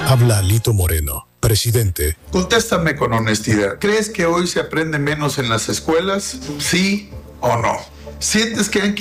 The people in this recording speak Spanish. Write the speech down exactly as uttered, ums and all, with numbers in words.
Habla Alito Moreno, presidente. Contéstame con honestidad. ¿Crees que hoy se aprende menos en las escuelas? ¿Sí o no? ¿Sientes que han